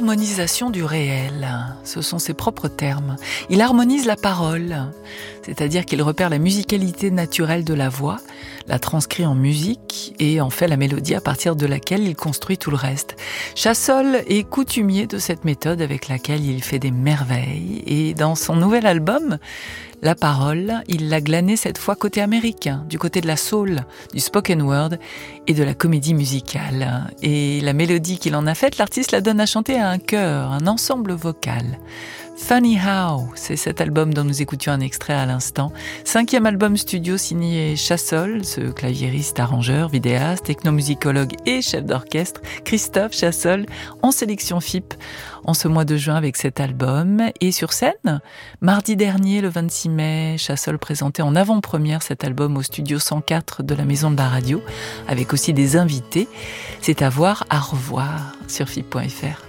l'harmonisation du réel. Ce sont ses propres termes. Il harmonise la parole, c'est-à-dire qu'il repère la musicalité naturelle de la voix, la transcrit en musique et en fait la mélodie à partir de laquelle il construit tout le reste. Chassol est coutumier de cette méthode avec laquelle il fait des merveilles et dans son nouvel album, La Parole, il l'a glanée cette fois côté américain, du côté de la soul, du spoken word et de la comédie musicale. Et la mélodie qu'il en a faite, l'artiste la donne à chanter à un chœur, un ensemble vocal. Funny How, c'est cet album dont nous écoutions un extrait à l'instant. 5e album studio signé Chassol, ce claviériste, arrangeur, vidéaste, technomusicologue et chef d'orchestre, Christophe Chassol, en sélection FIP en ce mois de juin avec cet album. Et sur scène, mardi dernier, le 26 mai, Chassol présentait en avant-première cet album au studio 104 de la Maison de la Radio, avec aussi des invités. C'est à voir, à revoir sur FIP.fr.